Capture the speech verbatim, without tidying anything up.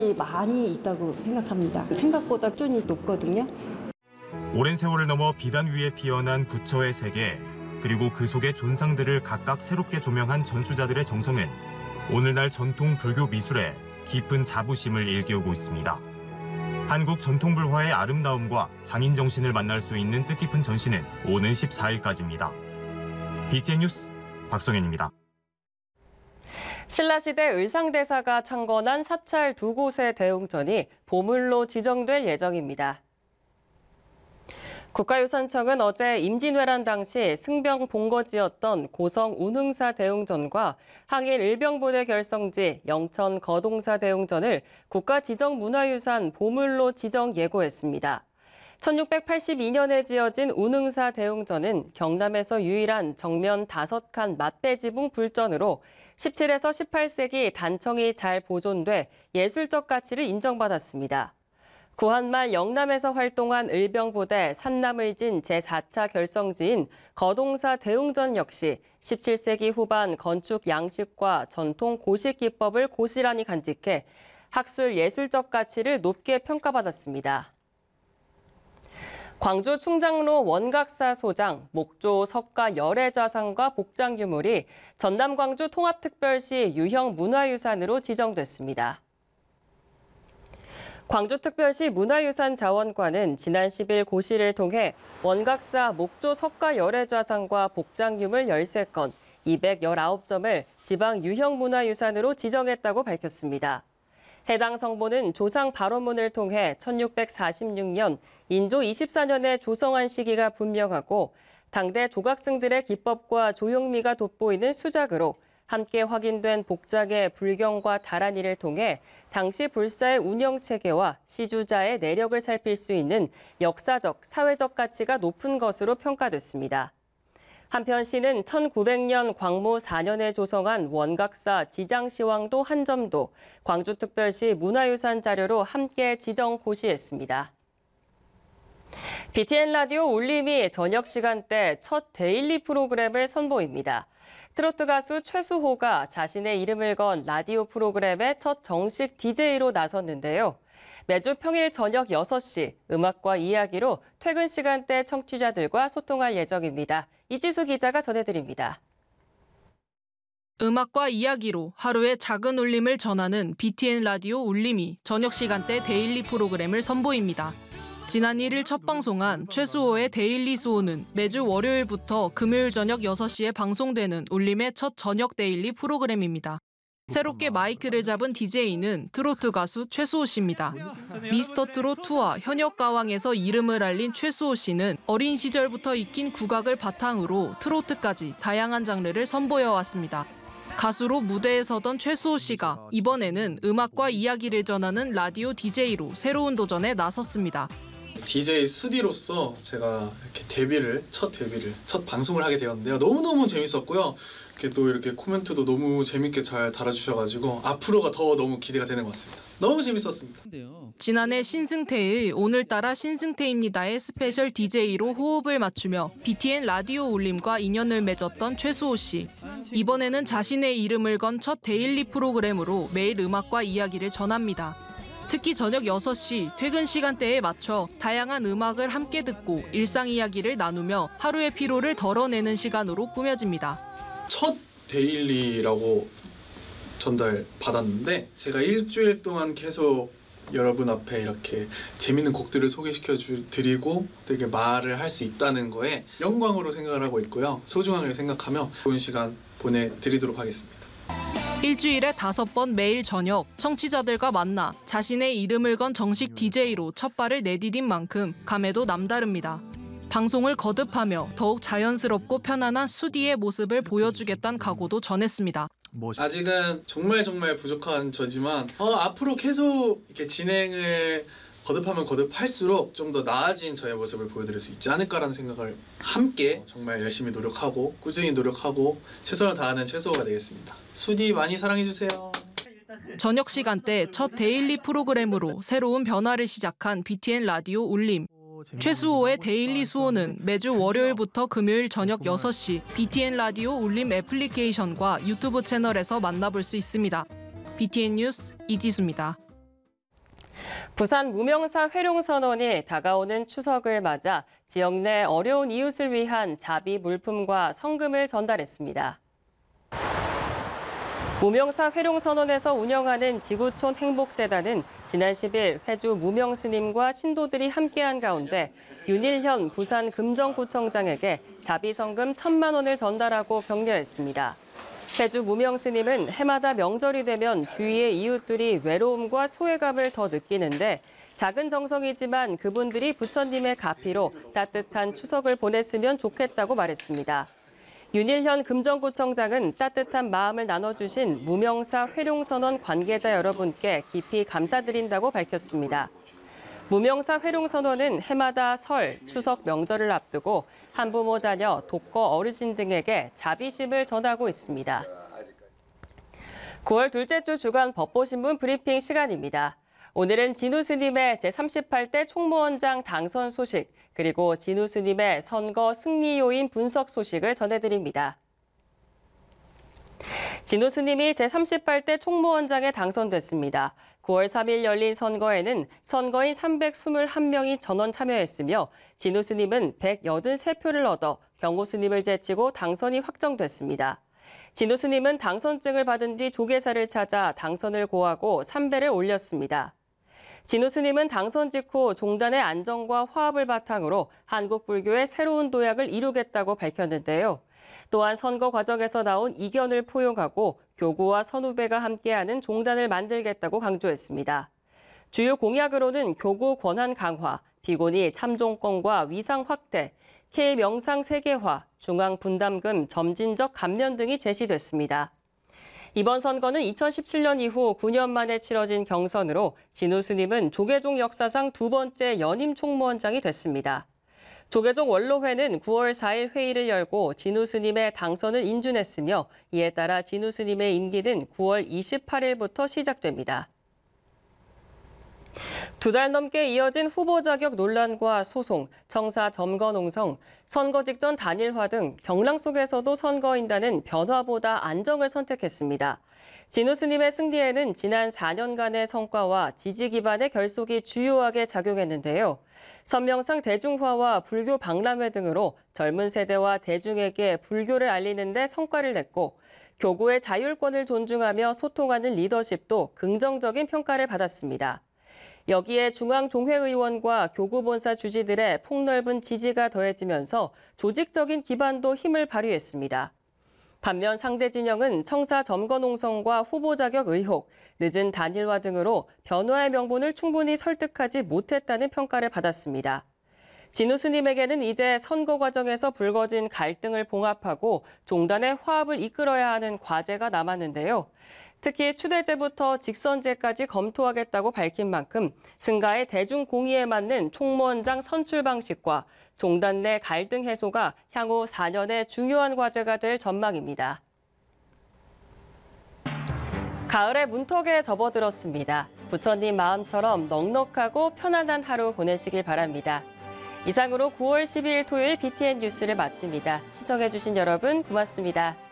많이 있다고 생각합니다. 생각보다 수준이 높거든요. 오랜 세월을 넘어 비단 위에 피어난 부처의 세계, 그리고 그 속의 존상들을 각각 새롭게 조명한 전수자들의 정성은 오늘날 전통 불교 미술에 깊은 자부심을 일깨우고 있습니다. 한국 전통불화의 아름다움과 장인 정신을 만날 수 있는 뜻깊은 전시는 오는 십사일까지입니다. 비티엔 뉴스 박성현입니다. 신라시대 의상대사가 창건한 사찰 두 곳의 대웅전이 보물로 지정될 예정입니다. 국가유산청은 어제 임진왜란 당시 승병 본거지였던 고성 운흥사 대웅전과 항일 일병부대 결성지 영천 거동사 대웅전을 국가지정문화유산 보물로 지정 예고했습니다. 천육백팔십이년에 지어진 운흥사 대웅전은 경남에서 유일한 정면 다섯 칸 맛배지붕 불전으로 십칠에서 십팔세기 단청이 잘 보존돼 예술적 가치를 인정받았습니다. 구한말 영남에서 활동한 을병부대 산남을진 제사차 결성지인 거동사 대웅전 역시 십칠세기 후반 건축 양식과 전통 고식 기법을 고스란히 간직해 학술 예술적 가치를 높게 평가받았습니다. 광주 충장로 원각사 소장, 목조 석가 열애좌상과 복장 유물이 전남 광주 통합특별시 유형 문화유산으로 지정됐습니다. 광주특별시 문화유산 자원관은 지난 십일 고시를 통해 원각사 목조 석가 열애좌상과 복장 유물 열세 건, 이백십구 점을 지방 유형 문화유산으로 지정했다고 밝혔습니다. 해당 성보는 조상 발원문을 통해 천육백사십육년 인조 이십사년에 조성한 시기가 분명하고 당대 조각승들의 기법과 조형미가 돋보이는 수작으로 함께 확인된 복장의 불경과 다란이를 통해 당시 불사의 운영체계와 시주자의 내력을 살필 수 있는 역사적, 사회적 가치가 높은 것으로 평가됐습니다. 한편 시는 천구백년 광무 사년에 조성한 원각사 지장시황도 한 점도 광주특별시 문화유산 자료로 함께 지정 고시했습니다. 비티엔 라디오 울림이 저녁 시간대 첫 데일리 프로그램을 선보입니다. 트로트 가수 최수호가 자신의 이름을 건 라디오 프로그램의 첫 정식 디제이로 나섰는데요. 매주 평일 저녁 여섯 시 음악과 이야기로 퇴근 시간대 청취자들과 소통할 예정입니다. 이지수 기자가 전해드립니다. 음악과 이야기로 하루의 작은 울림을 전하는 비티엔 라디오 울림이 저녁 시간대 데일리 프로그램을 선보입니다. 지난 일 일 첫 방송한 최수호의 데일리 수호는 매주 월요일부터 금요일 저녁 여섯 시에 방송되는 울림의 첫 저녁 데일리 프로그램입니다. 새롭게 마이크를 잡은 디제이는 트로트 가수 최수호 씨입니다. 미스터 트롯이와 현역 가왕에서 이름을 알린 최수호 씨는 어린 시절부터 익힌 국악을 바탕으로 트로트까지 다양한 장르를 선보여왔습니다. 가수로 무대에 서던 최수호 씨가 이번에는 음악과 이야기를 전하는 라디오 디제이로 새로운 도전에 나섰습니다. 디제이 수디로서 제가 이렇게 데뷔를, 첫 데뷔를, 첫 방송을 하게 되었는데요. 너무너무 재밌었고요. 이렇게 또 이렇게 코멘트도 너무 재밌게 잘 달아주셔가지고 앞으로가 더 너무 기대가 되는 것 같습니다. 너무 재밌었습니다. 지난해 신승태의 오늘따라 신승태입니다의 스페셜 디제이로 호흡을 맞추며 비티엔 라디오 울림과 인연을 맺었던 최수호 씨. 이번에는 자신의 이름을 건 첫 데일리 프로그램으로 매일 음악과 이야기를 전합니다. 특히 저녁 여섯 시 퇴근 시간대에 맞춰 다양한 음악을 함께 듣고 일상 이야기를 나누며 하루의 피로를 덜어내는 시간으로 꾸며집니다. 첫 데일리라고 전달 받았는데 제가 일주일 동안 계속 여러분 앞에 이렇게 재밌는 곡들을 소개시켜 드리고 되게 말을 할 수 있다는 거에 영광으로 생각을 하고 있고요. 소중하게 생각하며 좋은 시간 보내드리도록 하겠습니다. 일주일에 다섯 번 매일 저녁 청취자들과 만나 자신의 이름을 건 정식 디제이로 첫 발을 내디딘 만큼 감회도 남다릅니다. 방송을 거듭하며 더욱 자연스럽고 편안한 수디의 모습을 보여주겠다는 각오도 전했습니다. 아직은 정말 정말 부족한 저지만 어, 앞으로 계속 이렇게 진행을 거듭하면 거듭할수록 좀 더 나아진 저의 모습을 보여드릴 수 있지 않을까라는 생각을 함께 정말 열심히 노력하고 꾸준히 노력하고 최선을 다하는 최수호가 되겠습니다. 수디 많이 사랑해주세요. 저녁 시간대 첫 데일리 프로그램으로 새로운 변화를 시작한 비티엔 라디오 울림. 최수호의 데일리 수호는 매주 월요일부터 금요일 저녁 여섯 시 비티엔 라디오 울림 애플리케이션과 유튜브 채널에서 만나볼 수 있습니다. 비티엔 뉴스 이지수입니다. 부산 무명사 회룡선언이 다가오는 추석을 맞아 지역 내 어려운 이웃을 위한 자비 물품과 성금을 전달했습니다. 무명사 회룡선언에서 운영하는 지구촌 행복재단은 지난 십일 회주 무명스님과 신도들이 함께한 가운데 윤일현 부산 금정구청장에게 자비성금 천만 원을 전달하고 격려했습니다. 회주 무명스님은 해마다 명절이 되면 주위의 이웃들이 외로움과 소외감을 더 느끼는데 작은 정성이지만 그분들이 부처님의 가피로 따뜻한 추석을 보냈으면 좋겠다고 말했습니다. 윤일현 금정구청장은 따뜻한 마음을 나눠주신 무명사 회룡선언 관계자 여러분께 깊이 감사드린다고 밝혔습니다. 무명사 회룡선언은 해마다 설, 추석 명절을 앞두고 한부모 자녀, 독거 어르신 등에게 자비심을 전하고 있습니다. 구월 둘째 주 주간 법보신문 브리핑 시간입니다. 오늘은 진우 스님의 제삼십팔 대 총무원장 당선 소식, 그리고 진우 스님의 선거 승리 요인 분석 소식을 전해드립니다. 진우 스님이 제삼십팔 대 총무원장에 당선됐습니다. 구월 삼일 열린 선거에는 선거인 삼백이십일 명이 전원 참여했으며 진우 스님은 백팔십삼 표를 얻어 경호 스님을 제치고 당선이 확정됐습니다. 진우 스님은 당선증을 받은 뒤 조계사를 찾아 당선을 고하고 삼배를 올렸습니다. 진우 스님은 당선 직후 종단의 안정과 화합을 바탕으로 한국 불교의 새로운 도약을 이루겠다고 밝혔는데요. 또한 선거 과정에서 나온 이견을 포용하고 교구와 선후배가 함께하는 종단을 만들겠다고 강조했습니다. 주요 공약으로는 교구 권한 강화, 비곤이 참종권과 위상 확대, K명상 세계화, 중앙 분담금 점진적 감면 등이 제시됐습니다. 이번 선거는 이천십칠 년 이후 구 년 만에 치러진 경선으로 진우 스님은 조계종 역사상 두 번째 연임 총무원장이 됐습니다. 조계종 원로회는 구월 사일 회의를 열고 진우 스님의 당선을 인준했으며 이에 따라 진우 스님의 임기는 구월 이십팔일부터 시작됩니다. 두 달 넘게 이어진 후보 자격 논란과 소송, 청사 점거농성, 선거 직전 단일화 등 경랑 속에서도 선거인단은 변화보다 안정을 선택했습니다. 진우 스님의 승리에는 지난 사 년간의 성과와 지지 기반의 결속이 주요하게 작용했는데요. 선명상 대중화와 불교 박람회 등으로 젊은 세대와 대중에게 불교를 알리는 데 성과를 냈고 교구의 자율권을 존중하며 소통하는 리더십도 긍정적인 평가를 받았습니다. 여기에 중앙종회의원과 교구본사 주지들의 폭넓은 지지가 더해지면서 조직적인 기반도 힘을 발휘했습니다. 반면 상대 진영은 청사 점거농성과 후보 자격 의혹, 늦은 단일화 등으로 변화의 명분을 충분히 설득하지 못했다는 평가를 받았습니다. 진우 스님에게는 이제 선거 과정에서 불거진 갈등을 봉합하고 종단의 화합을 이끌어야 하는 과제가 남았는데요. 특히 추대제부터 직선제까지 검토하겠다고 밝힌 만큼 승가의 대중 공의에 맞는 총무원장 선출 방식과 종단 내 갈등 해소가 향후 사 년의 중요한 과제가 될 전망입니다. 가을의 문턱에 접어들었습니다. 부처님 마음처럼 넉넉하고 편안한 하루 보내시길 바랍니다. 이상으로 구월 십이일 토요일 비티엔 뉴스를 마칩니다. 시청해주신 여러분 고맙습니다.